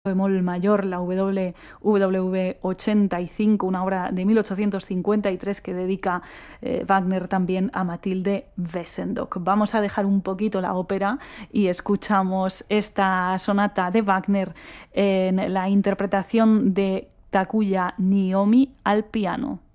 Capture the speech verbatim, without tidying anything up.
bemol mayor, la W W ochenta y cinco, una obra de mil ochocientos cincuenta y tres que dedica eh, Wagner también a Matilde Wesendonck. Vamos a dejar un poquito la ópera y escuchamos esta sonata de Wagner en la interpretación de Takuya Niyomi al piano.